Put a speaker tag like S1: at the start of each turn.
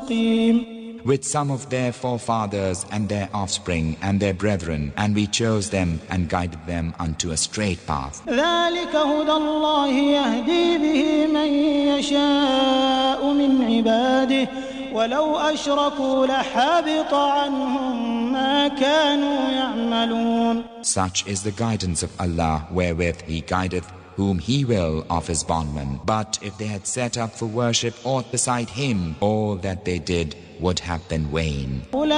S1: مستقيم.
S2: With some of their forefathers and their offspring and their brethren, and we chose them and guided them unto a straight path.
S1: ذلك هدى الله يهدي به من يشاء من عباده ولو أشركوا لحبط عنهم ما كانوا يعملون.
S2: Such is the guidance of Allah wherewith He guideth whom He will of His bondmen. But if they had set up for worship aught beside Him, all that they did would have been vain.